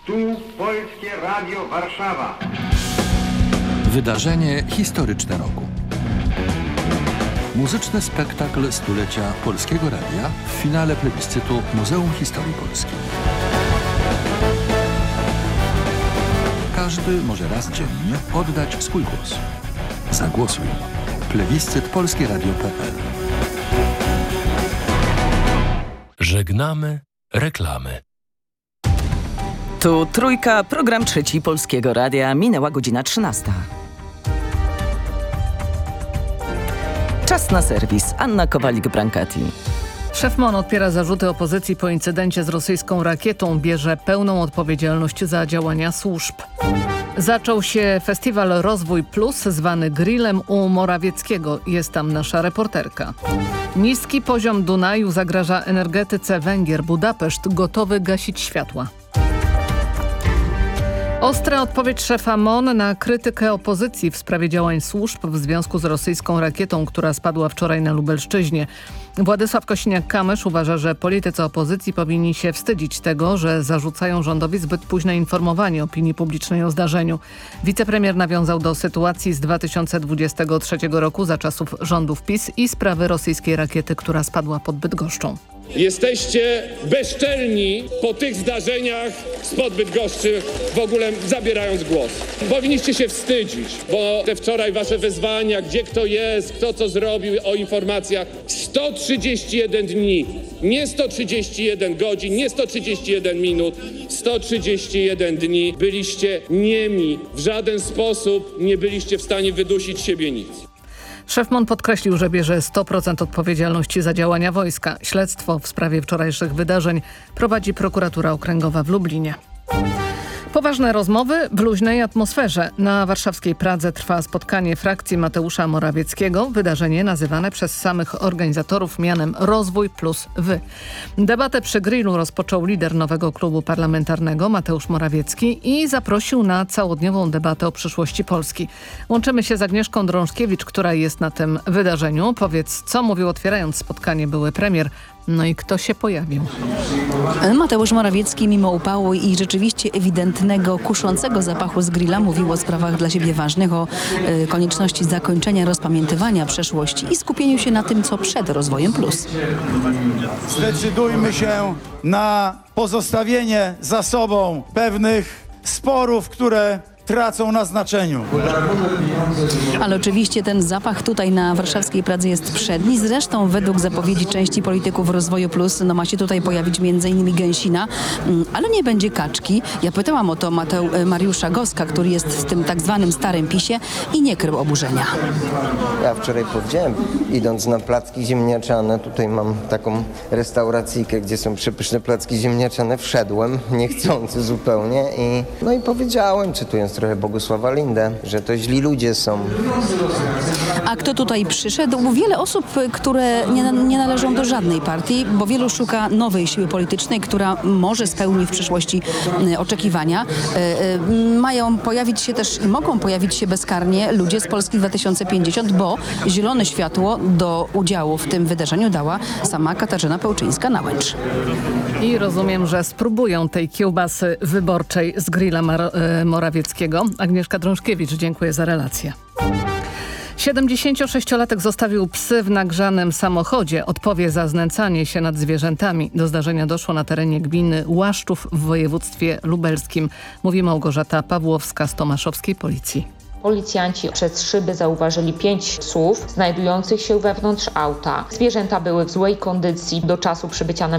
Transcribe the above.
Tu Polskie Radio Warszawa. Wydarzenie historyczne roku. Muzyczny spektakl stulecia Polskiego Radia w finale plebiscytu Muzeum Historii Polski. Każdy może raz dziennie oddać swój głos. Zagłosuj. Plebiscyt polskieradio.pl. Żegnamy reklamy. Tu Trójka, program trzeci Polskiego Radia. Minęła godzina 13. Czas na serwis. Anna Kowalik-Brankati. Szef MON odpiera zarzuty opozycji po incydencie z rosyjską rakietą. Bierze pełną odpowiedzialność za działania służb. Zaczął się festiwal Rozwój Plus, zwany grillem u Morawieckiego. Jest tam nasza reporterka. Niski poziom Dunaju zagraża energetyce Węgier. Budapeszt gotowy gasić światła. Ostra odpowiedź szefa MON na krytykę opozycji w sprawie działań służb w związku z rosyjską rakietą, która spadła wczoraj na Lubelszczyźnie. Władysław Kosiniak-Kamysz uważa, że politycy opozycji powinni się wstydzić tego, że zarzucają rządowi zbyt późne informowanie opinii publicznej o zdarzeniu. Wicepremier nawiązał do sytuacji z 2023 roku za czasów rządów PiS i sprawy rosyjskiej rakiety, która spadła pod Bydgoszczą. Jesteście bezczelni po tych zdarzeniach spod Bydgoszczy, w ogóle zabierając głos. Powinniście się wstydzić, bo te wczoraj wasze wezwania, gdzie kto jest, kto co zrobił, o informacjach, 131 dni, nie 131 godzin, nie 131 minut, 131 dni byliście niemi. W żaden sposób nie byliście w stanie wydusić siebie nic. Szef MON podkreślił, że bierze 100% odpowiedzialności za działania wojska. Śledztwo w sprawie wczorajszych wydarzeń prowadzi prokuratura okręgowa w Lublinie. Poważne rozmowy w luźnej atmosferze. Na warszawskiej Pradze trwa spotkanie frakcji Mateusza Morawieckiego. Wydarzenie nazywane przez samych organizatorów mianem Rozwój plus Wy. Debatę przy grillu rozpoczął lider nowego klubu parlamentarnego Mateusz Morawiecki i zaprosił na całodniową debatę o przyszłości Polski. Łączymy się z Agnieszką Drążkiewicz, która jest na tym wydarzeniu. Powiedz, co mówił otwierając spotkanie były premier. No i kto się pojawił? Mateusz Morawiecki mimo upału i rzeczywiście ewidentnego, kuszącego zapachu z grilla mówił o sprawach dla siebie ważnych, o konieczności zakończenia rozpamiętywania przeszłości i skupieniu się na tym, co przed rozwojem plus. Zdecydujmy się na pozostawienie za sobą pewnych sporów, które tracą na znaczeniu. Ale oczywiście ten zapach tutaj na warszawskiej Pradze jest przedni. Zresztą według zapowiedzi części polityków Rozwoju Plus ma się tutaj pojawić m.in. gęsina, ale nie będzie kaczki. Ja pytałam o to Mariusza Goska, który jest w tym tak zwanym starym PiS-ie i nie krył oburzenia. Ja wczoraj powiedziałem, idąc na placki ziemniaczane, tutaj mam taką restauracyjkę, gdzie są przepyszne placki ziemniaczane, wszedłem niechcący zupełnie i powiedziałem, cytując trochę Bogusława Lindę, że to źli ludzie są. A kto tutaj przyszedł? Wiele osób, które nie należą do żadnej partii, bo wielu szuka nowej siły politycznej, która może spełni w przyszłości oczekiwania. Mają pojawić się też i mogą pojawić się bezkarnie ludzie z Polski 2050, bo zielone światło do udziału w tym wydarzeniu dała sama Katarzyna Pełczyńska-Nałęcz. I rozumiem, że spróbują tej kiełbasy wyborczej z grilla Morawieckiego. Agnieszka Drążkiewicz, dziękuję za relację. 76-latek zostawił psy w nagrzanym samochodzie. Odpowie za znęcanie się nad zwierzętami. Do zdarzenia doszło na terenie gminy Łaszczów w województwie lubelskim. Mówi Małgorzata Pawłowska z Tomaszowskiej Policji. Policjanci przez szyby zauważyli 5 psów znajdujących się wewnątrz auta. Zwierzęta były w złej kondycji. Do czasu przybycia na